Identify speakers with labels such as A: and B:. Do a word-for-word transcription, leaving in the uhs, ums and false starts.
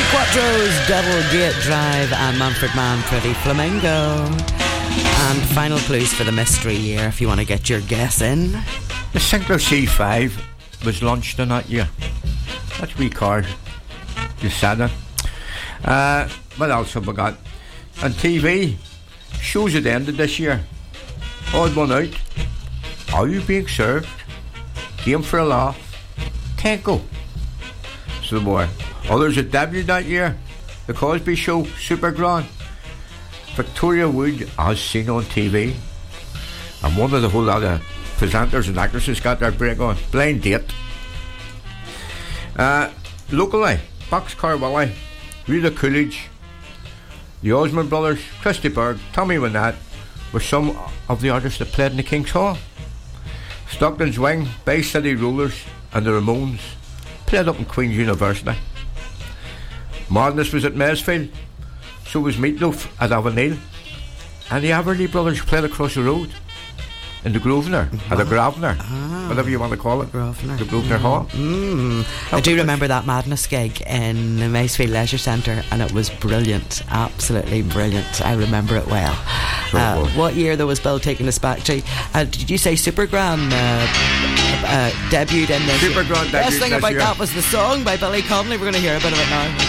A: Quattro's Double Gate Drive and Manfred Mann Pretty Flamingo. And final clues for the mystery year if you want to get your guess in.
B: The Sinclair C five was launched in that year. That's wee car you sat in. Uh, what else have we got? On T V, shows had ended this year. Odd one out. Are you being served? Game for a laugh. Can't go. So the more. Others that debuted that year. The Cosby Show, Super Grand. Victoria Wood, as seen on T V. And one of the whole lot of presenters and actresses got their break on. Blind Date. Uh, locally, Boxcar Willie, Rita Coolidge, the Osmond Brothers, Christy Berg, Tommy Wynette were some of the artists that played in the King's Hall. Stockton's Wing, Bay City Rollers and the Ramones played up in Queen's University. Madness was at Maysfield, so was Meatloaf at Avonlea, and the Everly Brothers played across the road in the Grosvenor, or the Grosvenor, ah, whatever you want to call it,
A: Grosvenor.
B: the Grosvenor mm. Hall.
A: Mm. I do remember that Madness gig in the Maysfield Leisure Centre, and it was brilliant, absolutely brilliant. I remember it well. So uh, what year though was Bill taking us back to? Uh, did you say Supergram uh, uh, debuted in this?
B: Supergram debuted.
A: Best thing
B: this
A: about
B: year.
A: that was the song by Billy Connolly. We're going to hear a bit of it now.